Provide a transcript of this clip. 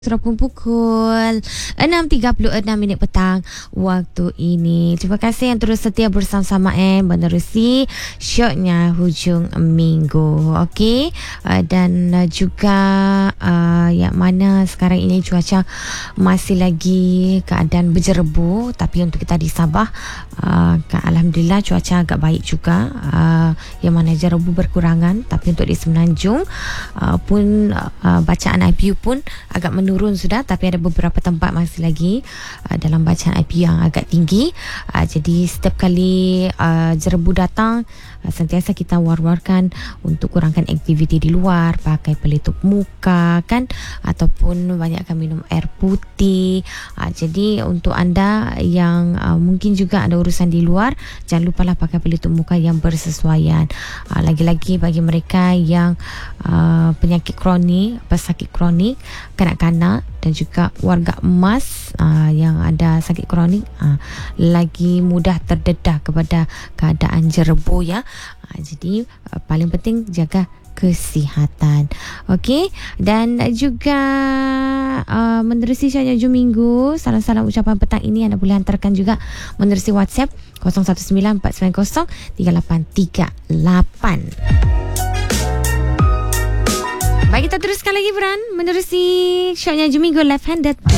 Serapun pukul 6.36 petang waktu ini. Terima kasih yang terus setia bersama-sama menerusi syoknya hujung minggu. Okey, dan juga yang mana sekarang ini cuaca masih lagi keadaan berjerebu, tapi untuk kita di Sabah alhamdulillah cuaca agak baik juga. Yang mana jerebu berkurangan, tapi untuk di Semenanjung pun bacaan IPU pun agak menurun sudah, tapi ada beberapa tempat masih lagi dalam bacaan IPU yang agak tinggi. Jadi setiap kali jerebu datang, sentiasa kita war-warkan untuk kurangkan aktiviti di luar, pakai pelitup muka kan, ataupun banyakkan minum air putih. Jadi untuk anda yang mungkin juga ada urusan di luar, jangan lupalah pakai pelitup muka yang bersesuaian. Lagi-lagi bagi mereka yang penyakit kronik, pesakit kronik, kanak-kanak dan juga warga emas yang ada sakit kronik, lagi mudah terdedah kepada keadaan jerebu ya. Jadi paling penting jaga kesihatan. Okey, dan juga menerusi syariah hujung minggu, salam-salam ucapan petang ini anda boleh hantarkan juga menerusi WhatsApp 0194903838. Baik, kita teruskan lagi Beran menerusi syariah hujung minggu Left Handed.